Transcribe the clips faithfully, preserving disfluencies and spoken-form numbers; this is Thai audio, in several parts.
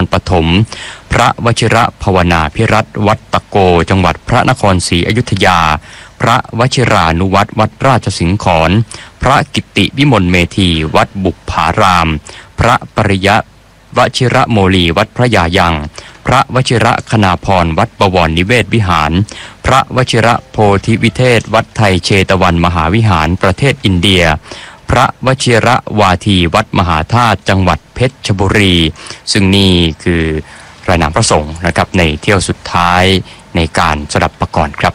ปฐมพระวชิระภาวนาภิรัตน์วัดตะโกจังหวัดพระนครศรีอยุธยาพระวชิรานุวัตรวัดราชสิงขรพระกิตติวิมลเมธีวัดบุปผารามพระปริยวชิระโมลีวัดพระยายังพระวชิระคณาพรวัดบวรนิเวศวิหารพระวชิระโพธิวิเทศวัดไทยเชตวันมหาวิหารประเทศอินเดียพระวชิระวาทีวัดมหาธาตุจังหวัดเพชรบุรีซึ่งนี่คือรายนามพระสงฆ์นะครับในเที่ยวสุดท้ายในการสดับประกรณ์ครับ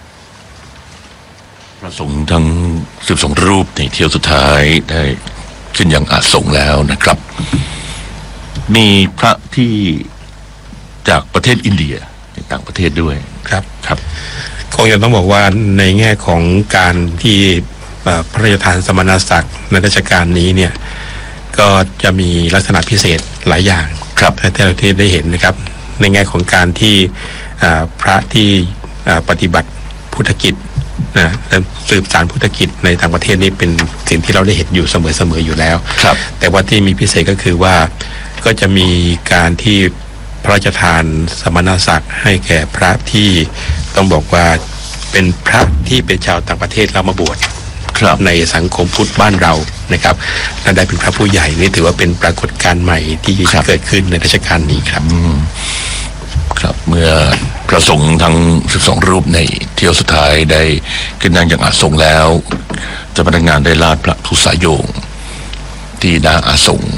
พระสงฆ์ทั้งสิบสองรูปในเที่ยวสุดท้ายได้ขึ้นยังอาสงฆ์แล้วนะครับมีพระที่จากประเทศอินเดียในต่างประเทศด้วยครับครับคงจะต้องบอกว่าในแง่ของการที่พระราชทานสมณศักดิ์ในรัชกาลนี้เนี่ยก็จะมีลักษณะพิเศษหลายอย่างครับที่เราได้เห็นนะครับในแง่ของการที่พระที่ปฏิบัติพุทธกิจนะสืบสานพุทธกิจในต่างประเทศนี่เป็นสิ่งที่เราได้เห็นอยู่เสมอๆอยู่แล้วครับแต่ว่าที่มีพิเศษก็คือว่าก็จะมีการที่พระราชทานสมณศักดิ์ให้แก่พระที่ต้องบอกว่าเป็นพระที่เป็นชาวต่างประเทศแล้วมาบวชในสังคมพุทธบ้านเรานะครับนั่นได้เป็นพระผู้ใหญ่นี่ถือว่าเป็นปรากฏการณ์ใหม่ที่เกิดขึ้นในรัชกาลนี้ครับครับเมื่อพระสงฆ์ทั้งสิบสองรูปในเที่ยวสุดท้ายได้ขึ้นนั่งอย่างอาสงแล้วเจ้าพนักงานได้ลาดพระทุสายโยงที่หน้าอาสง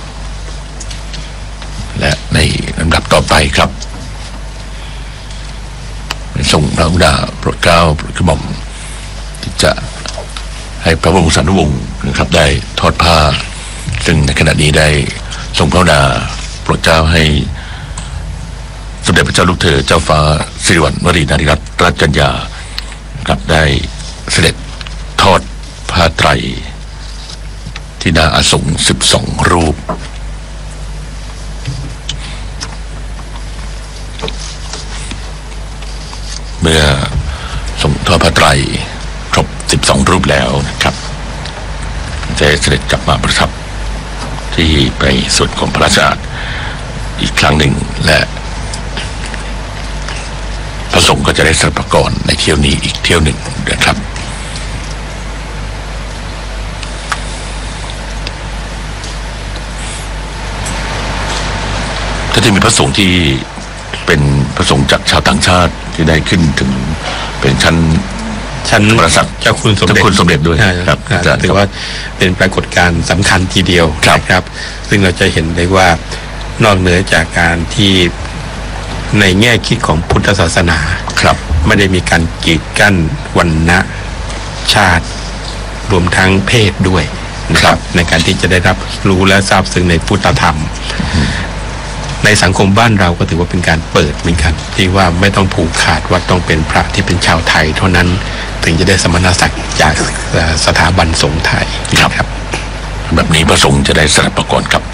และในลำดับต่อไปครับส่งพระอุดาโปรดเกล้าโปรดกระหม่อมที่จะให้พระบรมสารีวงศ์นะครับได้ทอดผ้าซึ่งในขณะนี้ได้ส่งพระอุดาโปรดเกล้าให้สมเด็จพระเจ้าลูกเธอเจ้าฟ้าสิริวัณวรีนารีรัตนราชกัญญาครับได้เสด็จทอดผ้าไตรที่หน้าอาสงสิบสองรูปเมื่อส่งทอดผ้าไตรครบสิบสองรูปแล้วนะครับจะเสด็จกลับมาประทับที่ไปส่วนของพระราชาอีกครั้งหนึ่งและพระสงฆ์ก็จะได้สดับประกรณ์ในเที่ยวนี้อีกเที่ยวหนึ่งนะครับก็จะมีพระสงฆ์ที่เป็นพระสงฆ์จากชาวต่างชาติที่ได้ขึ้นถึงเป็นชั้นชั้นพระสักเจ้าคุณสมเด็จเจ้าคุณสมเด็จด้วยครับถือว่าเป็นปรากฏการณ์สำคัญทีเดียวนะครับซึ่งเราจะเห็นได้ว่านอกเหนือจากการที่ในแง่คิดของพุทธศาสนาครับไม่ได้มีการกีดกั้นวรรณะชาติรวมทั้งเพศด้วยนะครับในการที่จะได้รับรู้และทราบซึ้งในพุทธธรรมในสังคมบ้านเราก็ถือว่าเป็นการเปิดเหมือนกันที่ว่าไม่ต้องผูกขาดว่าต้องเป็นพระที่เป็นชาวไทยเท่านั้นถึงจะได้สมณศักดิ์จากสถาบันสงฆ์ไทยครับแบบนี้พระสงฆ์จะได้สดับประกรณ์ครับ